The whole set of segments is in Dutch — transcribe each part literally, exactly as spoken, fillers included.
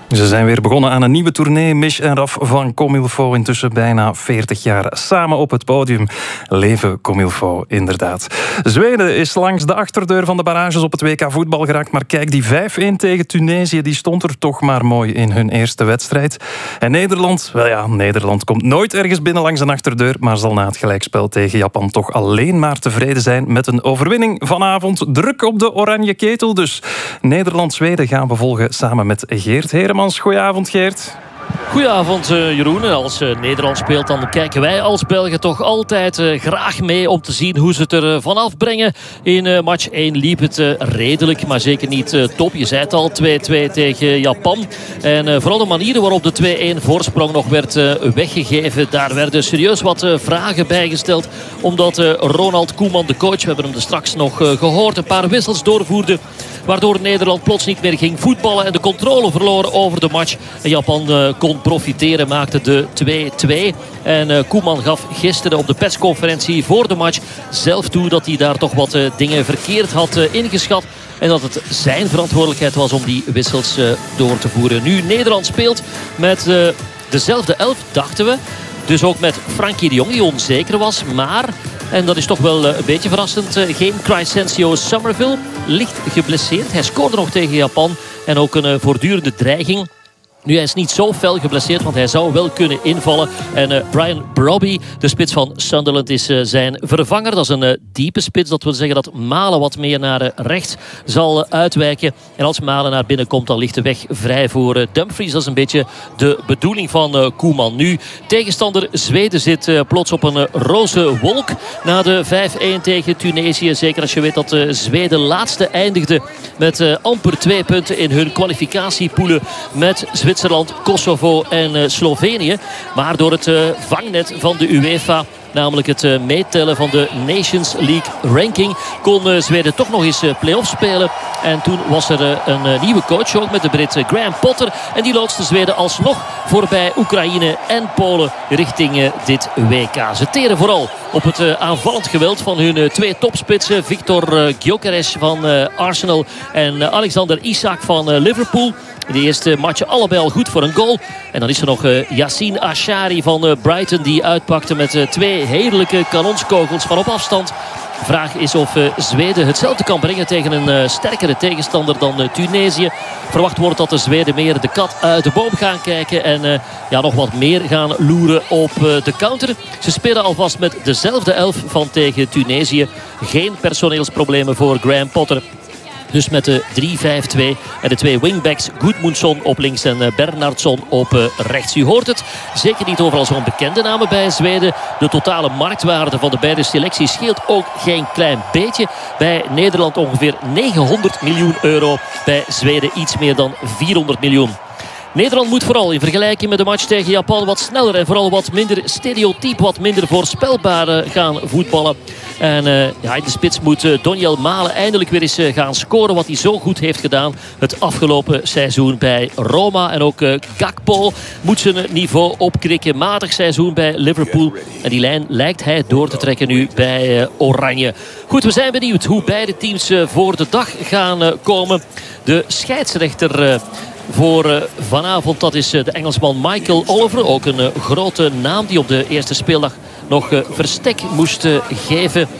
Ze zijn weer begonnen aan een nieuwe tournee. Mich en Raf van Comme il faut, intussen bijna veertig jaar samen op het podium. Leven Comme il faut, inderdaad. Zweden is langs de achterdeur van de barrages op het W K voetbal geraakt. Maar kijk, die vijf-een tegen Tunesië, die stond er toch maar mooi in hun eerste wedstrijd. En Nederland, wel ja, Nederland komt nooit ergens binnen langs een achterdeur, maar zal na het gelijkspel tegen Japan toch alleen maar tevreden zijn met een overwinning vanavond. Druk op de oranje ketel dus. Nederland-Zweden gaan we volgen samen met Geert Heremans. Goedenavond, Geert. Goedenavond, uh, Jeroen. En als uh, Nederland speelt, dan kijken wij als Belgen toch altijd uh, graag mee om te zien hoe ze het er uh, vanaf brengen. In uh, match één liep het uh, redelijk, maar zeker niet uh, top. Je zei het al, twee-twee tegen Japan. En uh, vooral de manieren waarop de twee-een voorsprong nog werd uh, weggegeven, daar werden serieus wat uh, vragen bij gesteld. Omdat uh, Ronald Koeman, de coach, we hebben hem er straks nog uh, gehoord, een paar wissels doorvoerde, waardoor Nederland plots niet meer ging voetballen en de controle verloor over de match. En Japan uh, kon profiteren, maakte de twee-twee. En uh, Koeman gaf gisteren op de persconferentie voor de match zelf toe dat hij daar toch wat uh, dingen verkeerd had uh, ingeschat. En dat het zijn verantwoordelijkheid was om die wissels uh, door te voeren. Nu Nederland speelt met uh, dezelfde elf, dachten we. Dus ook met Frankie de Jong, die onzeker was. Maar, en dat is toch wel een beetje verrassend, geen Crysencio Summerville. Licht geblesseerd. Hij scoorde nog tegen Japan. En ook een voortdurende dreiging. Nu, hij is niet zo fel geblesseerd, want hij zou wel kunnen invallen. En uh, Brian Brobby, de spits van Sunderland, is uh, zijn vervanger. Dat is een uh, diepe spits. Dat wil zeggen dat Malen wat meer naar uh, rechts zal uh, uitwijken. En als Malen naar binnen komt, dan ligt de weg vrij voor uh, Dumfries. Dat is een beetje de bedoeling van uh, Koeman. Nu, tegenstander Zweden zit uh, plots op een uh, roze wolk na de vijf-een tegen Tunesië. Zeker als je weet dat uh, Zweden laatste eindigde met uh, amper twee punten in hun kwalificatiepoelen met Zwitserland, Kosovo en uh, Slovenië. Maar door het uh, vangnet van de UEFA, namelijk het uh, meetellen van de Nations League ranking, kon uh, Zweden toch nog eens uh, play-off spelen. En toen was er uh, een uh, nieuwe coach ook met de Brit uh, Graham Potter. En die loodste Zweden alsnog voorbij Oekraïne en Polen richting uh, dit W K. Ze teren vooral op het uh, aanvallend geweld van hun uh, twee topspitsen. Victor uh, Gyökeres van uh, Arsenal en uh, Alexander Isak van uh, Liverpool. In de eerste matchen allebei al goed voor een goal. En dan is er nog uh, Yassine Ashari van uh, Brighton, die uitpakte met uh, twee heerlijke kanonskogels van op afstand. Vraag is of uh, Zweden hetzelfde kan brengen tegen een uh, sterkere tegenstander dan uh, Tunesië. Verwacht wordt dat de Zweden meer de kat uit de boom gaan kijken. En uh, ja, nog wat meer gaan loeren op uh, de counter. Ze spelen alvast met dezelfde elf van tegen Tunesië. Geen personeelsproblemen voor Graham Potter. Dus met de drie vijf twee en de twee wingbacks Gudmundsson op links en Bernhardsson op rechts. U hoort het, zeker niet overal zo'n bekende namen bij Zweden. De totale marktwaarde van de beide selecties scheelt ook geen klein beetje. Bij Nederland ongeveer negenhonderd miljoen euro. Bij Zweden iets meer dan vierhonderd miljoen. Nederland moet vooral in vergelijking met de match tegen Japan wat sneller en vooral wat minder stereotyp, wat minder voorspelbaar gaan voetballen. En uh, ja, in de spits moet uh, Doniel Malen eindelijk weer eens uh, gaan scoren, wat hij zo goed heeft gedaan het afgelopen seizoen bij Roma. En ook uh, Gakpo moet zijn niveau opkrikken. Matig seizoen bij Liverpool. En die lijn lijkt hij door te trekken nu bij uh, Oranje. Goed, we zijn benieuwd hoe beide teams uh, voor de dag gaan uh, komen. De scheidsrechter Uh, Voor uh, vanavond, dat is uh, de Engelsman Michael Oliver. Ook een uh, grote naam die op de eerste speeldag nog uh, verstek moest uh, geven.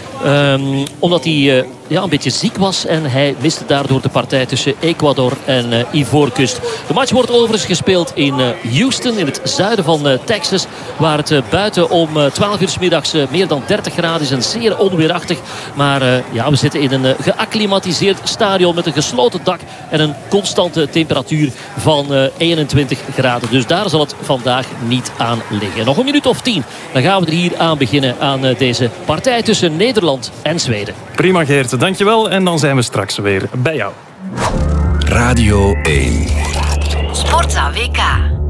Um, omdat hij uh, ja, een beetje ziek was. En hij miste daardoor de partij tussen Ecuador en uh, Ivoorkust. De match wordt overigens gespeeld in uh, Houston, in het zuiden van uh, Texas. Waar het uh, buiten om uh, twaalf uur 's middags uh, meer dan dertig graden is. En zeer onweerachtig. Maar uh, ja, we zitten in een uh, geacclimatiseerd stadion met een gesloten dak. En een constante temperatuur van uh, eenentwintig graden. Dus daar zal het vandaag niet aan liggen. Nog een minuut of tien. Dan gaan we er hier aan beginnen aan uh, deze partij tussen Nederland en Zweden. Prima, Geert. Dankjewel. En dan zijn we straks weer bij jou. Radio één. Sportza W K.